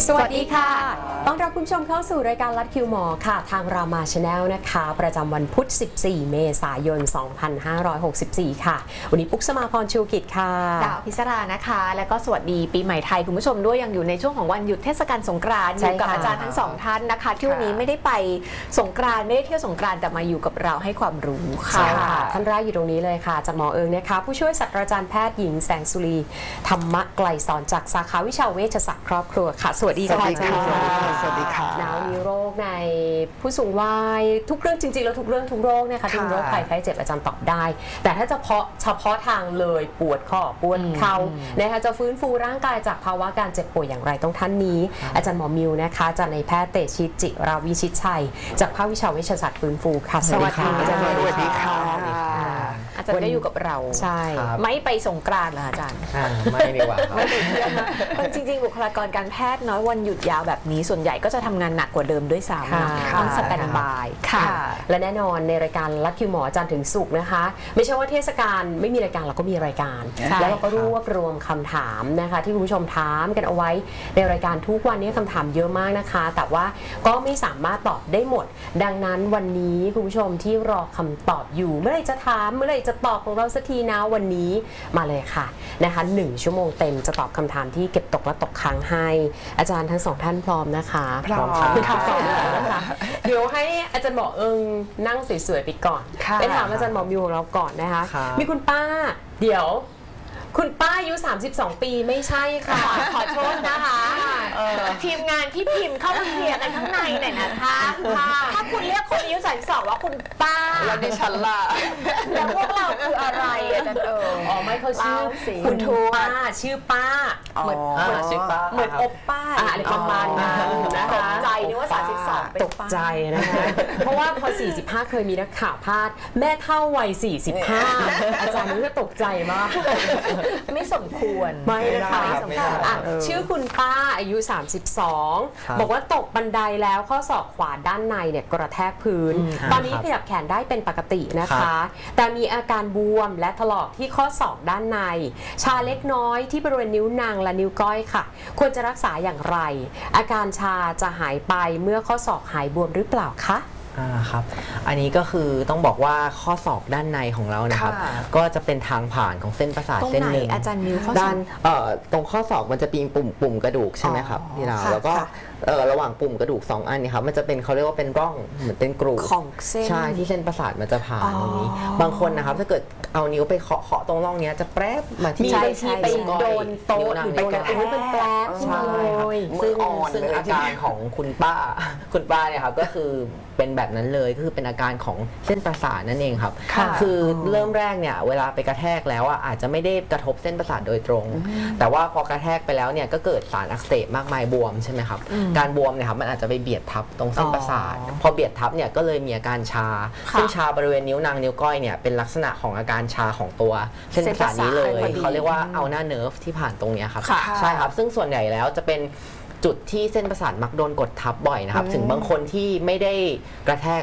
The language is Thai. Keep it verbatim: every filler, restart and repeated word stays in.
สวัสดีค่ะต้อนรับคุณผู้ชมเข้าสู่รายการลัดคิวหมอค่ะทางรามาชาแนลนะคะประจำวันพุธสิบสี่เมษายนสองพันห้าร้อยหกสิบสี่ค่ะวันนี้ปุ๊กสมาพรชูกิจค่ะดาวพิศรานะคะแล้วก็สวัสดีปีใหม่ไทยคุณผู้ชมด้วยยังอยู่ในช่วงของวันหยุดเทศกาลสงกรานต์อยู่กับอาจารย์ทั้งสองท่านนะคะที่วันนี้ไม่ได้ไปสงกรานต์ไม่ได้เที่ยวสงกรานต์แต่มาอยู่กับเราให้ความรู้ค่ะใช่ค่ะท่านแรกอยู่ตรงนี้เลยค่ะอาจารย์หมอเอิงนะคะผู้ช่วยศาสตราจารย์แพทย์หญิงแสงสุรีธรรมะไกลสอนจากสาขาวิชาเวชศาสตร์ครอบครัวค่ะสวัสดีค่ะอาจารย์สวัสดีค่ะหนาวมีโรคในผู้สูงวัยทุกเรื่องจริงๆแล้วทุกเรื่องทุกโรคนะคะที่เป็นโรคภัยไข้เจ็บอาจารย์ตอบได้แต่ถ้าเฉพาะเฉพาะทางเลยปวดข้อปวดเข่านะคะจะฟื้นฟูร่างกายจากภาวะการเจ็บป่วยอย่างไรต้องท่านนี้อาจารย์หมอมิวนะคะอาจารย์นายแพทย์เตชิตจิราวิชิตชัยจากภาควิชาเวชศาสตร์ฟื้นฟูค่ะสวัสดีอาจารย์สวัสดีค่ะอาจารย์ได้อยู่กับเราใช่ไม่ไปสงกรานต์เหรออาจารย์ไม่ดีกว่าไม่ไปเที่ยวนะจริงๆบุคลากรการแพทย์น้อยวันหยุดยาวแบบนี้ส่วนใหญ่ก็จะทำงานหนักกว่าเดิมด้วยซ้ำต้องสแตนบายค่ะและแน่นอนในรายการลัดคิวหมอจันทร์ถึงศุกร์นะคะไม่ใช่ว่าเทศกาลไม่มีรายการเราก็มีรายการแล้วเราก็รวบรวมคำถามนะคะที่คุณผู้ชมถามกันเอาไว้ในรายการทุกวันนี้คำถามเยอะมากนะคะแต่ว่าก็ไม่สามารถตอบได้หมดดังนั้นวันนี้คุณผู้ชมที่รอคำตอบอยู่เมื่อไหร่จะถามเมื่อไหร่จะตอบของเราสักทีนะวันนี้มาเลยค่ะนะคะหนึ่งชั่วโมงเต็มจะตอบคำถามที่เก็บตกและตกค้างให้อาจารย์ทั้งสองท่านพร้อมนะคะพร้อมค่ะเดี๋ยวให้อาจารย์หมอเอิงนั่งสวยๆไปก่อนไปถามอาจารย์หมอมิวของเราก่อนนะคะมีคุณป้าเดี๋ยวคุณป้าอายุสามสิบสองปีไม่ใช่ค่ะขอโทษนะคะทีมงานที่พิมพ์เข้ามาเคลียร์กันข้างในหน่อยนะคะถ้าคุณเรียกคนอายุสามสิบสองว่าคุณป้าแล้วดิฉันล่ะแล้วพวกเราคืออะไรอาจารย์เอิงอ๋อไม่เขาชื่อคุณป้าชื่อป้าเหมือนเหมือนชื่อป้าเหมือนอบป้าอะไรประมาณนั้นนะคะตกใจนึกว่าสามสิบสองตกใจนะคะเพราะว่าพอสี่สิบห้าเคยมีนักข่าวพาดแม่เท่าวัยสี่สิบห้าอาจารย์นี่ก็ตกใจมากไม่สมควรไม่นะคะชื่อคุณป้าอายุสามสิบสองบอกว่าตกบันไดแล้วข้อศอกขวาด้านในเนี่ยกระแทกพื้นตอนนี้ขยับแขนได้เป็นปกตินะคะแต่มีอาการบวมและถลอกที่ข้อศอกด้านในชาเล็กน้อยที่บริเวณนิ้วนางและนิ้วก้อยค่ะควรจะรักษาอย่างไรอาการชาจะหายไปเมื่อข้อศอกหายบวมหรือเปล่าคะอ่าครับอันนี้ก็คือต้องบอกว่าข้อศอกด้านในของเรานะครับก็จะเป็นทางผ่านของเส้นประสาทเส้นหนึ่งอาจารย์มิวด้านเอ่อตรงข้อศอกมันจะมีปุ่มปุ่มกระดูกใช่ไหมครับที่เราแล้วก็เอ่อระหว่างปุ่มกระดูกสองอันนี้ครับมันจะเป็นเขาเรียกว่าเป็นร่องเหมือนเป็นกรูของเส้นใช่ที่เส้นประสาทมันจะผ่านตรงนี้บางคนนะครับถ้าเกิดเอานิ้วไปเคาะเคาะตรงร่องนี้จะแปรบมาที่บางทีไปโดนโต๊ะหรือโดนอะไรเป็นแปรบใช่ซึ่งซึ่งอาการของคุณป้าคุณป้าเนี่ยครับก็คือเป็นแบบนั้นเลยก็คือเป็นอาการของเส้นประสาทนั่นเองครับคือเริ่มแรกเนี่ยเวลาไปกระแทกแล้วอ่ะอาจจะไม่ได้กระทบเส้นประสาทโดยตรงแต่ว่าพอกระแทกไปแล้วเนี่ยก็เกิดสารอักเสบมากมายบวมใช่ไหมครับการบวมเนี่ยครับมันอาจจะไปเบียดทับตรงเส้นประสาทพอเบียดทับเนี่ยก็เลยมีอาการชาซึ่งชาบริเวณนิ้วนางนิ้วก้อยเนี่ยเป็นลักษณะของอาการชาของตัวเส้นประสาทนี้เลยเขาเรียกว่าเอาหน้าเนิร์ฟที่ผ่านตรงนี้ครับใช่ครับซึ่งส่วนใหญ่แล้วจะเป็นจุดที่เส้นประสาทมักโดนกดทับบ่อยนะครับถึงบางคนที่ไม่ได้กระแทก